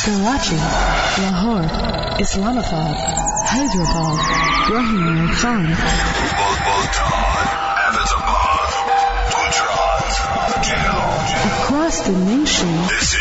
Karachi, Lahore, Islamabad, Hyderabad, Rahim Khan, Multan, Ahmedabad, Gujarat, Delhi. Across the nation. This